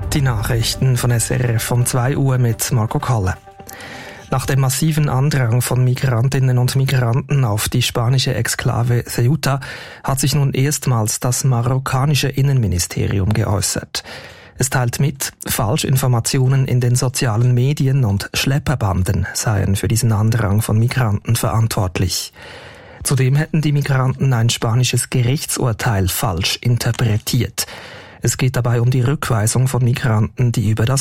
Die Nachrichten von SRF um 2 Uhr mit Marco Kalle. Nach dem massiven Andrang von Migrantinnen und Migranten auf die spanische Exklave Ceuta hat sich nun erstmals das marokkanische Innenministerium geäußert. Es teilt mit, Falschinformationen in den sozialen Medien und Schlepperbanden seien für diesen Andrang von Migranten verantwortlich. Zudem hätten die Migranten ein spanisches Gerichtsurteil falsch interpretiert. Es geht dabei um die Rückweisung von Migranten, die über das